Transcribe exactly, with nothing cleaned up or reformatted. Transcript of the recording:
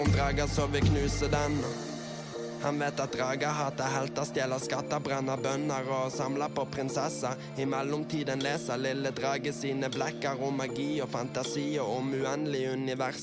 Om drager så vil knuse den. Han vet at drager hater helter, stjeler skatter, brenner bønner og samler på prinsesser. I mellomtiden leser lille drage sine blekker om magi og fantasi og om uendelig univers.